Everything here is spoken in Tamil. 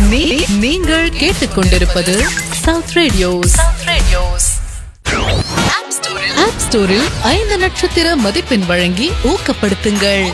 நீங்கள் கேட்டுக்கொண்டிருப்பது சவுத் ரேடியோஸ். ஆப் ஸ்டோரில் 5 நட்சத்திர மதிப்பெண் வழங்கி ஊக்கப்படுத்துங்கள்.